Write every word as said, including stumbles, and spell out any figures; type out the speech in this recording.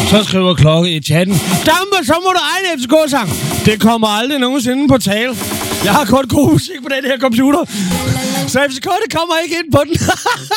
Så skriver Klokke i chatten. Damper, så må du egne F C K-sang. Det kommer aldrig nogensinde på tale. Jeg har kun god musik på den her computer. Så F C K, det kommer ikke ind på den.